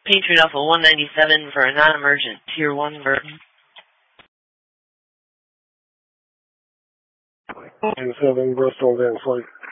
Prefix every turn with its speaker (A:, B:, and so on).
A: Patriot Alpha 197 for a non-emergent Tier 1 burden.
B: 97 Bristol Van Flight.